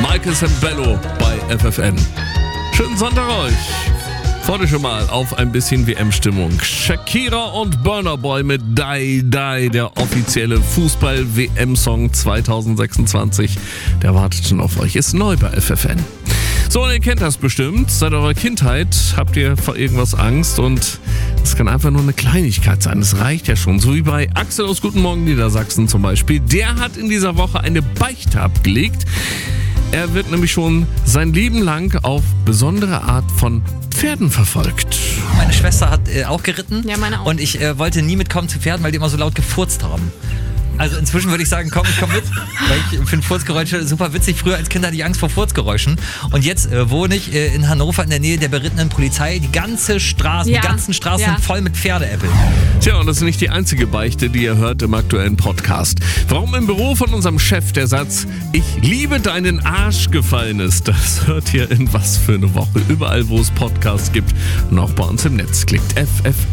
Michael Sembello bei FFN. Schönen Sonntag euch. Freut euch schon mal auf ein bisschen WM-Stimmung. Shakira und Burna Boy mit Die Die, der offizielle Fußball-WM-Song 2026. Der wartet schon auf euch, ist neu bei FFN. So, und ihr kennt das bestimmt. Seit eurer Kindheit habt ihr vor irgendwas Angst und es kann einfach nur eine Kleinigkeit sein. Das reicht ja schon. So wie bei Axel aus Guten Morgen Niedersachsen zum Beispiel. Der hat in dieser Woche eine Beichte abgelegt. Er wird nämlich schon sein Leben lang auf besondere Art von Pferden verfolgt. Meine Schwester hat auch geritten. Ja, meine auch. Und ich wollte nie mitkommen zu Pferden, weil die immer so laut gefurzt haben. Also inzwischen würde ich sagen, komm mit, weil ich finde Furzgeräusche super witzig. Früher als Kind hatte ich Angst vor Furzgeräuschen. Und jetzt wohne ich in Hannover in der Nähe der berittenen Polizei. Die ganzen Straßen sind voll mit Pferdeäppeln. Tja, und das ist nicht die einzige Beichte, die ihr hört im aktuellen Podcast. Warum im Büro von unserem Chef der Satz, ich liebe deinen Arsch gefallen ist, das hört ihr in Was für eine Woche. Überall, wo es Podcasts gibt und auch bei uns im Netz. Klickt FFN.